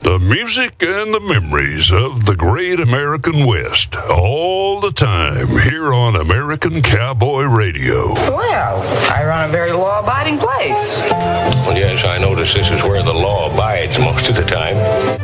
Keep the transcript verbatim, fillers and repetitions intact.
The music and the memories of the great American West, all the time, here on American Cowboy Radio. Well, I run a very law-abiding place. Well, yes, I notice this is where the law abides most of the time.